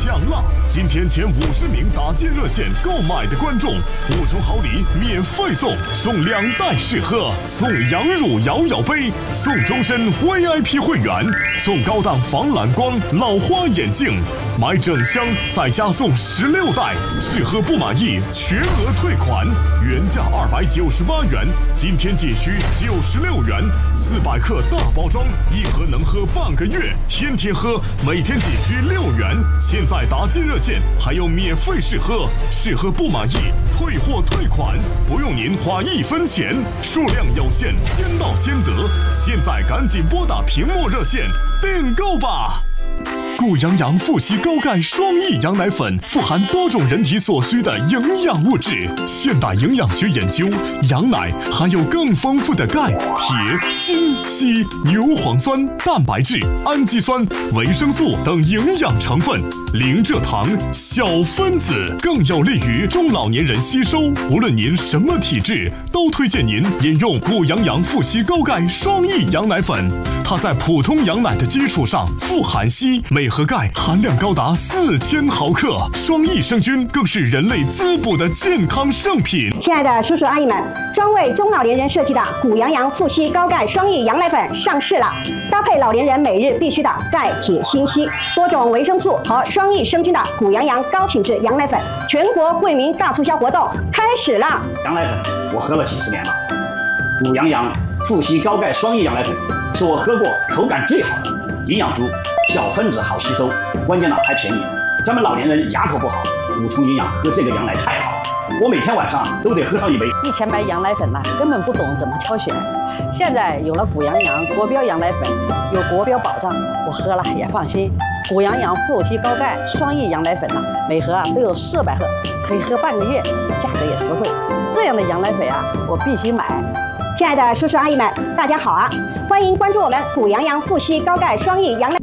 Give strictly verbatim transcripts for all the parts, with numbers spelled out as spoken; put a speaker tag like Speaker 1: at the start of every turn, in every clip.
Speaker 1: 抢了！今天前五十名打进热线购买的观众，五重好礼免费送，送两袋试喝，送羊乳摇摇杯，送终身 V I P 会员，送高档防蓝光老花眼镜，买整箱再加送十六袋，试喝不满意全额退款，原价二百九十八元，今天仅需九十六元，四百克大包装，一盒能喝半个月，天天喝，每天仅需六元。现在打进热线还有免费试喝，试喝不满意退货退款，不用您花一分钱，数量有限，先到先得。现在赶紧拨打屏幕热线订购吧！谷羊羊富硒高钙双益羊奶粉富含多种人体所需的营养物质。现代营养学研究，羊奶含有更丰富的钙、铁、锌、硒、牛磺酸、蛋白质、氨基酸、维生素等营养成分，零蔗糖、小分子，更有利于中老年人吸收。无论您什么体质，都推荐您饮用谷羊羊富硒高钙双益羊奶粉。它在普通羊奶的基础上富含硒，镁和钙含量高达四千毫克，双益生菌更是人类滋补的健康圣品。
Speaker 2: 亲爱的叔叔阿姨们，专为中老年人设计的谷羊羊富硒高钙双益羊奶粉上市了，搭配老年人每日必须的钙、铁、锌、硒多种维生素和双益生菌的谷羊羊高品质羊奶粉，全国惠民大促销活动开始了。
Speaker 3: 羊奶粉我喝了几十年了，谷羊羊富硒高钙双益羊奶粉是我喝过口感最好的，营养足，小分子好吸收，关键呢还便宜。咱们老年人牙口不好，补充营养喝这个羊奶太好了，我每天晚上都得喝上一杯。
Speaker 4: 以前买羊奶粉呐、啊，根本不懂怎么挑选，现在有了谷羊羊国标羊奶粉，有国标保障，我喝了也放心。谷羊羊富硒高钙双益羊奶粉呐、啊，每盒啊都有四百克，可以喝半个月，价格也实惠。这样的羊奶粉啊，我必须买。
Speaker 2: 亲爱的叔叔阿姨们，大家好啊！欢迎关注我们谷羊羊富硒高钙双益羊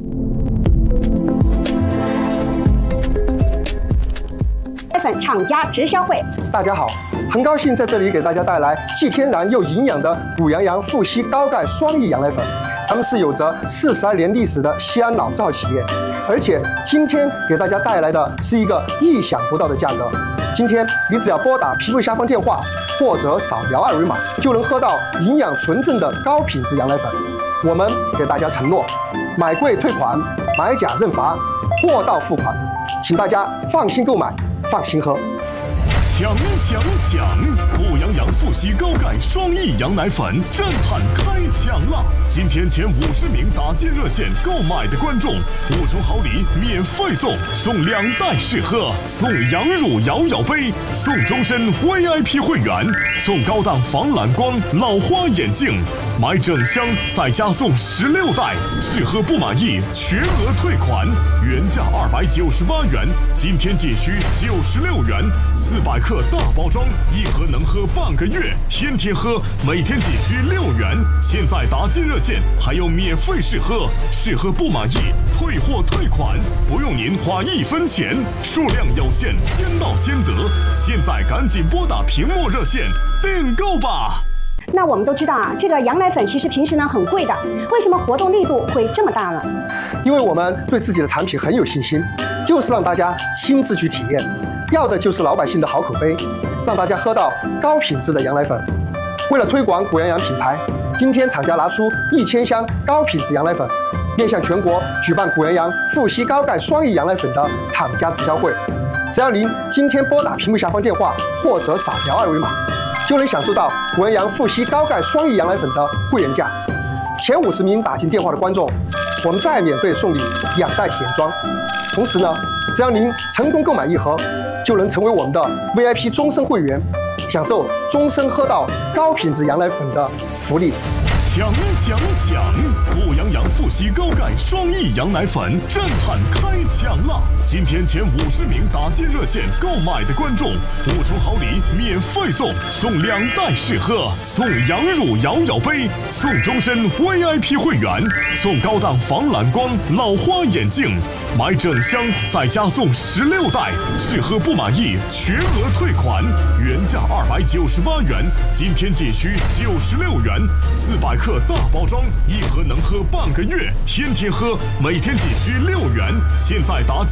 Speaker 2: 奶粉厂家直销会。
Speaker 5: 大家好，很高兴在这里给大家带来既天然又营养的谷羊羊富硒高钙双益羊奶粉。咱们是有着四十二年历史的西安老字号企业，而且今天给大家带来的是一个意想不到的价格。今天你只要拨打屏幕下方电话，或者扫描二维码，就能喝到营养纯正的高品质羊奶粉。我们给大家承诺，买贵退款，买假认罚，货到付款，请大家放心购买，放心喝。
Speaker 1: 抢抢抢！谷羊羊富硒高钙双益羊奶粉震撼开抢了！今天前五十名打进热线购买的观众，五重好礼免费送，送两袋试喝，送羊乳摇摇杯，送终身 V I P 会员，送高档防蓝光老花眼镜，买整箱再加送十六袋，试喝不满意全额退款，原价二百九十八元，今天仅需九十六元，四百克大包装，一盒能喝半个月，天天喝，每天仅需六元。现在打进热线还有免费试喝，试喝不满意退货退款，不用您花一分钱，数量有限，先到先得。现在赶紧拨打屏幕热线订购吧。
Speaker 2: 那我们都知道啊，这个羊奶粉其实平时呢很贵的，为什么活动力度会这么大呢？
Speaker 5: 因为我们对自己的产品很有信心，就是让大家亲自去体验，要的就是老百姓的好口碑，让大家喝到高品质的羊奶粉。为了推广谷羊羊品牌，今天厂家拿出一千箱高品质羊奶粉，面向全国举办谷羊羊富硒高钙双益羊奶粉的厂家直销会。只要您今天拨打屏幕下方电话或者扫描二维码，就能享受到谷羊羊富硒高钙双益羊奶粉的会员价。前五十名打进电话的观众，我们再免费送礼两袋体验装。同时呢，只要您成功购买一盒，就能成为我们的 V I P 终身会员，享受终身喝到高品质羊奶粉的福利。
Speaker 1: 抢抢抢！谷羊羊富硒高钙双益羊奶粉震撼开抢了！今天前五十名打进热线购买的观众，五重好礼免费送，送两袋试喝，送羊乳摇摇杯，送终身 V I P 会员，送高档防蓝光老花眼镜，买整箱再加送十六袋，试喝不满意全额退款，原价二百九十八元，今天仅需九十六元，四百克大包装，一盒能喝半个月，天天喝，每天仅需六元。现在打